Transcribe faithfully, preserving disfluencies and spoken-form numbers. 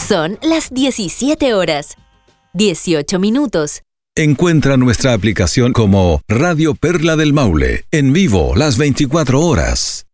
Son las diecisiete horas, dieciocho minutos. Encuentra nuestra aplicación como Radio Perla del Maule, en vivo las veinticuatro horas.